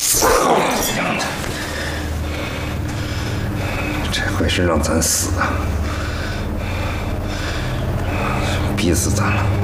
操你娘的！这回是让咱死啊！逼死咱了！